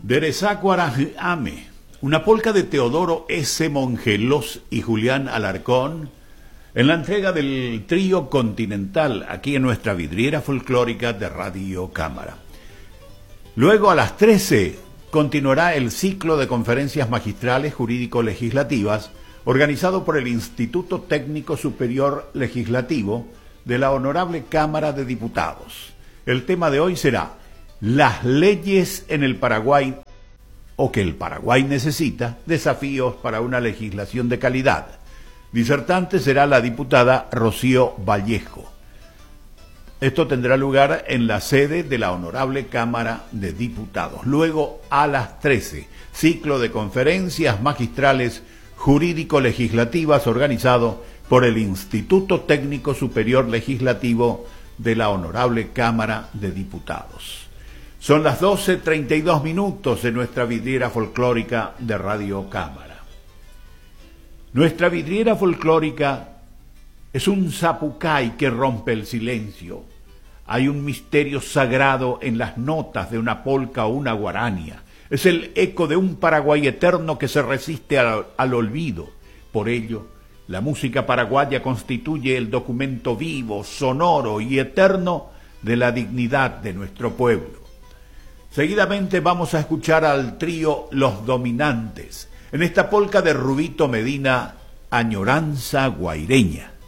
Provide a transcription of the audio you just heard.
Derezácuara-Ame, una polca de Teodoro S. Mongelos y Julián Alarcón, en la entrega del trío Continental, aquí en nuestra vidriera folclórica de Radio Cámara. Luego a las 13 continuará el ciclo de conferencias magistrales jurídico-legislativas organizado por el Instituto Técnico Superior Legislativo de la Honorable Cámara de Diputados. El tema de hoy será las leyes en el Paraguay o que el Paraguay necesita, desafíos para una legislación de calidad. Disertante será la diputada Rocío Vallejo. Esto tendrá lugar en la sede de la Honorable Cámara de Diputados. Luego a las 13, ciclo de conferencias magistrales jurídico-legislativas organizado por el Instituto Técnico Superior Legislativo de la Honorable Cámara de Diputados. Son las 12:32 en nuestra vidriera folclórica de Radio Cámara. Nuestra vidriera folclórica es un zapucay que rompe el silencio. Hay un misterio sagrado en las notas de una polca o una guarania. Es el eco de un Paraguay eterno que se resiste al olvido. Por ello, la música paraguaya constituye el documento vivo, sonoro y eterno de la dignidad de nuestro pueblo. Seguidamente vamos a escuchar al trío Los Dominantes, en esta polca de Rubito Medina, Añoranza Guaireña.